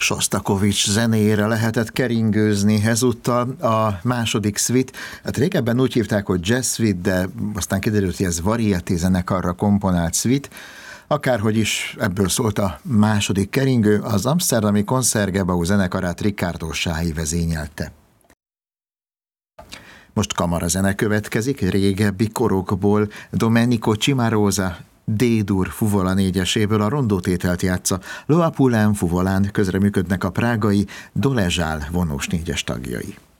Sostakovics zenéjére lehetett keringőzni ezúttal a második szvit. Hát régebben úgy hívták, hogy jazz szvit, de aztán kiderült, hogy ez varieté zenekarra komponált szvit. Akárhogy is ebből szólt a második keringő, az amszterdami Concertgebouw zenekarát Riccardo Sái vezényelte. Most kamarazene következik, régebbi korokból Domenico Cimarosa D-dur fuvola négyeséből a rondótételt játsza. Loa Poulain fuvolán közreműködnek a prágai Dolezsál vonós négyes tagjai.